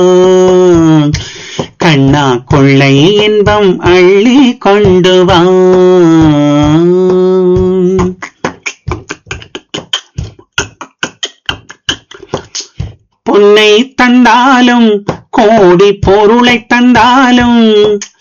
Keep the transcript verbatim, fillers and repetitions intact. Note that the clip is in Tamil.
கண்ணா கொள்ளை இன்பம் அள்ளி கொண்டு வா. பொன்னை தந்தாலும் கோடி பொருளை தந்தாலும்